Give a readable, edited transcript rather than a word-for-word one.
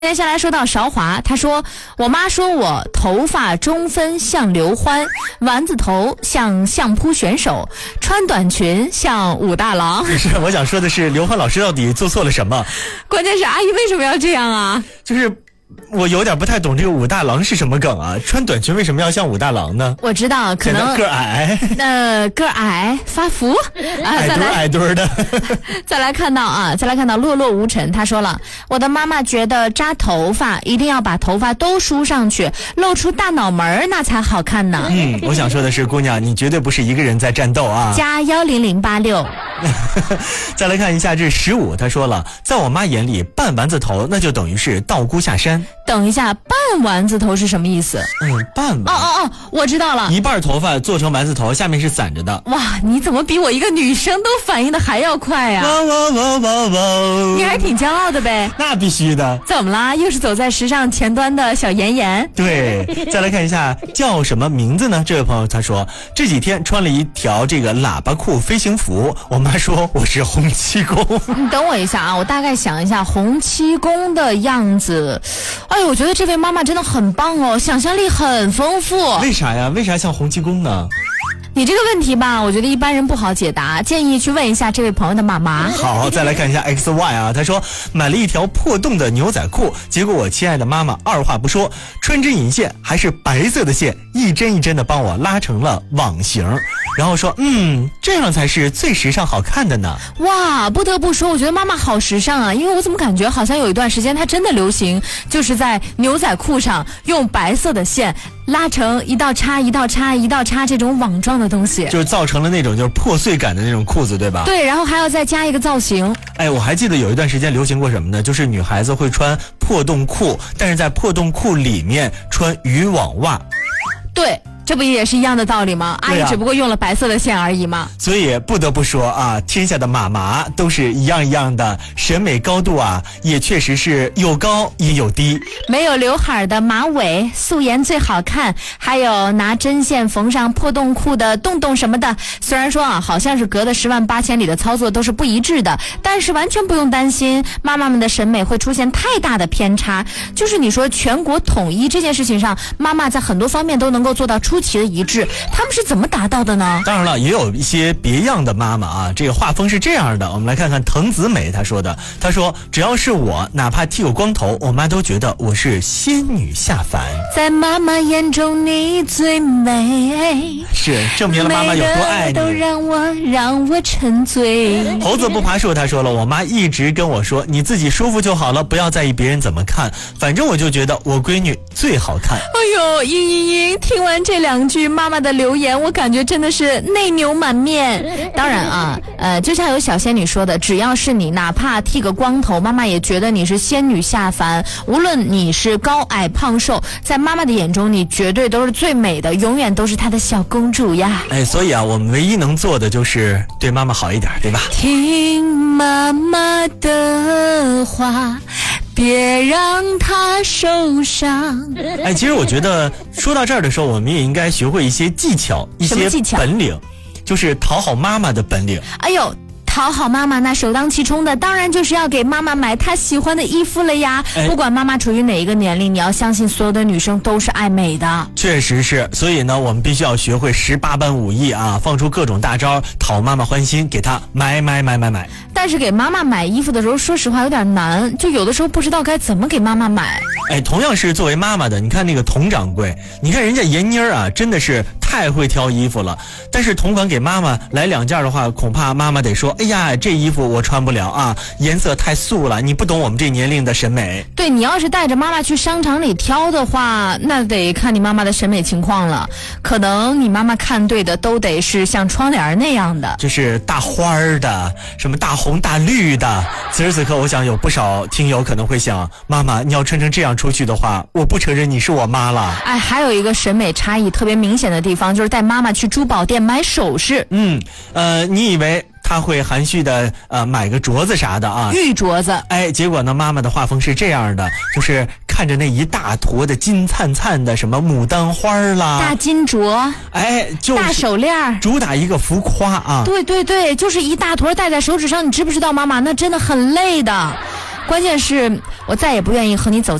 接下来说到韶华，他说我妈说我头发中分像刘欢，丸子头像相扑选手，穿短裙像武大郎。 不是，我想说的是刘欢老师到底做错了什么？ 关键是阿姨为什么要这样啊？ 就是我有点不太懂这个武大郎是什么梗啊？穿短裙为什么要像武大郎呢？ 我知道，可能个矮， 个矮发福啊， 矮墩儿的。 再来看到落落无尘，他说了，我的妈妈觉得扎头发一定要把头发都梳上去，露出大脑门那才好看呢。 我想说的是，姑娘，你绝对不是一个人在战斗啊！ 加10086。 再来看一下这15，他说了，在我妈眼里，半丸子头那就等于是道姑下山。 等一下，半丸子头是什么意思？ 半丸。 我知道了， 一半头发做成丸子头，下面是散着的。 哇，你怎么比我一个女生都反应的还要快呀？你还挺骄傲的呗？ 那必须的。 怎么啦？又是走在时尚前端的小妍妍？ 对。再来看一下叫什么名字呢？这位朋友他说这几天穿了一条这个喇叭裤飞行服，我妈说我是洪七公。 你等我一下啊，我大概想一下洪七公的样子。哎呦，我觉得这位妈妈真的很棒哦，想象力很丰富。 为啥呀？为啥像洪七公呢？ 你这个问题吧，我觉得一般人不好解答，建议去问一下这位朋友的妈妈。 好，再来看一下 XY 啊，他说买了一条破洞的牛仔裤，结果我亲爱的妈妈二话不说，穿针引线，还是白色的线，一针一针的帮我拉成了网形，然后说这样才是最时尚好看的呢。 哇，不得不说，我觉得妈妈好时尚啊，因为我怎么感觉好像有一段时间它真的流行，就是在牛仔裤上用白色的线拉成一道叉一道叉一道叉这种网状的东西， 就是造成了那种就是破碎感的那种裤子，对吧？ 对，然后还要再加一个造型。 我还记得有一段时间流行过什么呢？就是女孩子会穿破洞裤，但是在破洞裤里面穿渔网袜。 对，这不也是一样的道理吗？阿姨只不过用了白色的线而已嘛。 所以不得不说啊，天下的妈妈都是一样一样的，审美高度啊也确实是有高也有低。 没有刘海的马尾素颜最好看，还有拿针线缝上破洞裤的洞洞什么的，虽然说啊好像是隔的10万8千里的操作都是不一致的，但是完全不用担心妈妈们的审美会出现太大的偏差。就是你说全国统一这件事情上，妈妈在很多方面都能够做到出奇的一致，他们是怎么达到的呢？ 当然了，也有一些别样的妈妈啊，这个画风是这样的，我们来看看藤子美她说的，她说只要是我哪怕剃个光头，我妈都觉得我是仙女下凡， 在妈妈眼中你最美， 是证明了妈妈有多爱你， 都让我沉醉。 猴子不爬树他说了，我妈一直跟我说你自己舒服就好了，不要在意别人怎么看，反正我就觉得我闺女最好看。 哎呦，嘤，听完这2句妈妈的留言，我感觉真的是内牛满面。当然啊，就像有小仙女说的，只要是你哪怕剃个光头，妈妈也觉得你是仙女下凡，无论你是高矮胖瘦，在妈妈的眼中你绝对都是最美的，永远都是她的小公主呀。 所以啊，我们唯一能做的就是对妈妈好一点，对吧？ 听妈妈的话，别让她受伤。 其实我觉得说到这儿的时候，我们也应该学会一些技巧，一些本领，就是讨好妈妈的本领。 哎呦，讨好妈妈那首当其冲的当然就是要给妈妈买她喜欢的衣服了呀。不管妈妈处于哪一个年龄，你要相信所有的女生都是爱美的。 确实是，所以呢我们必须要学会18般武艺啊，放出各种大招讨妈妈欢心，给她买。 但是给妈妈买衣服的时候说实话有点难，就有的时候不知道该怎么给妈妈买。 同样是作为妈妈的，你看那个佟掌柜，你看人家闫妮儿啊真的是太会挑衣服了，但是同款给妈妈来2件的话，恐怕妈妈得说哎呀这衣服我穿不了啊，颜色太素了，你不懂我们这年龄的审美。 对，你要是带着妈妈去商场里挑的话，那得看你妈妈的审美情况了，可能你妈妈看对的都得是像窗帘那样的， 就是大花的，什么大红大绿的。此时此刻我想有不少听友可能会想，妈妈你要穿成这样出去的话，我不承认你是我妈了。 还有一个审美差异特别明显的地方，就是带妈妈去珠宝店买首饰。 你以为他会含蓄的买个镯子啥的啊， 玉镯子。 结果呢妈妈的画风是这样的，就是看着那一大坨的金灿灿的什么牡丹花啦， 大金镯， 就是大手链， 主打一个浮夸啊。 对，就是一大坨戴在手指上，你知不知道妈妈那真的很累的。 关键是我再也不愿意和你走